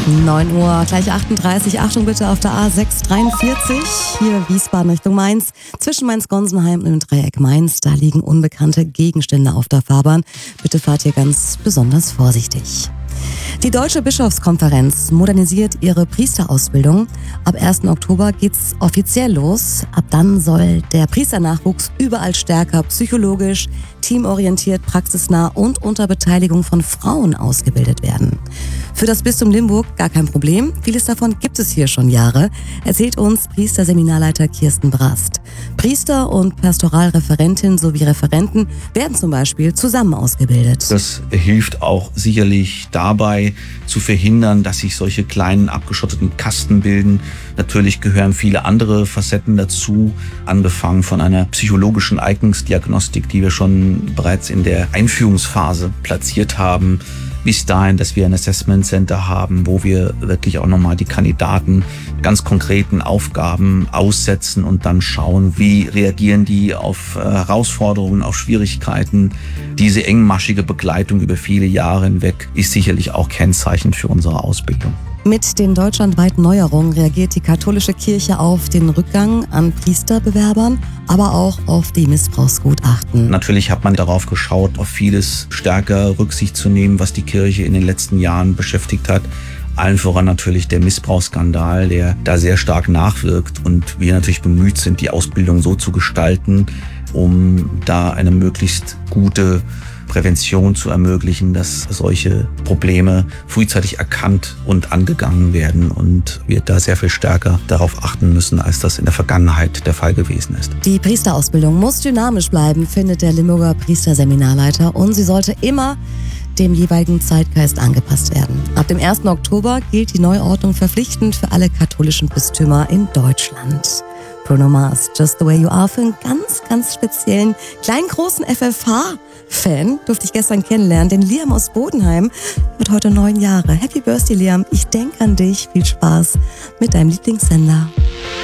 9 Uhr, gleich 38. Achtung bitte auf der A643, hier Wiesbaden Richtung Mainz. Zwischen Mainz-Gonsenheim und dem Dreieck Mainz, da liegen unbekannte Gegenstände auf der Fahrbahn. Bitte fahrt hier ganz besonders vorsichtig. Die Deutsche Bischofskonferenz modernisiert ihre Priesterausbildung. Ab 1. Oktober geht's offiziell los. Ab dann soll der Priesternachwuchs überall stärker psychologisch, teamorientiert, praxisnah und unter Beteiligung von Frauen ausgebildet werden. Für das Bistum Limburg gar kein Problem. Vieles davon gibt es hier schon Jahre, erzählt uns Priesterseminarleiter Kirsten Brast. Priester und Pastoralreferentin sowie Referenten werden zum Beispiel zusammen ausgebildet. Das hilft auch sicherlich dabei zu verhindern, dass sich solche kleinen abgeschotteten Kasten bilden. Natürlich gehören viele andere Facetten dazu, angefangen von einer psychologischen Eignungsdiagnostik, die wir schon bereits in der Einführungsphase platziert haben, bis dahin, dass wir ein Assessment Center haben, wo wir wirklich auch nochmal die Kandidaten ganz konkreten Aufgaben aussetzen und dann schauen, wie reagieren die auf Herausforderungen, auf Schwierigkeiten. Diese engmaschige Begleitung über viele Jahre hinweg ist sicherlich auch kennzeichnend für unsere Ausbildung. Mit den deutschlandweiten Neuerungen reagiert die katholische Kirche auf den Rückgang an Priesterbewerbern, aber auch auf die Missbrauchsgutachten. Natürlich hat man darauf geschaut, auf vieles stärker Rücksicht zu nehmen, was die Kirche in den letzten Jahren beschäftigt hat. Allen voran natürlich der Missbrauchsskandal, der da sehr stark nachwirkt und wir natürlich bemüht sind, die Ausbildung so zu gestalten, um da eine möglichst gute Prävention zu ermöglichen, dass solche Probleme frühzeitig erkannt und angegangen werden und wir da sehr viel stärker darauf achten müssen, als das in der Vergangenheit der Fall gewesen ist. Die Priesterausbildung muss dynamisch bleiben, findet der Limburger Priesterseminarleiter, und sie sollte immer dem jeweiligen Zeitgeist angepasst werden. Ab dem 1. Oktober gilt die Neuordnung verpflichtend für alle katholischen Bistümer in Deutschland. Bruno Mars, Just the Way You Are, für einen ganz, ganz speziellen, kleinen, großen FFH-Fan durfte ich gestern kennenlernen. Den Liam aus Bodenheim wird heute 9 Jahre. Happy Birthday, Liam. Ich denke an dich. Viel Spaß mit deinem Lieblingssender.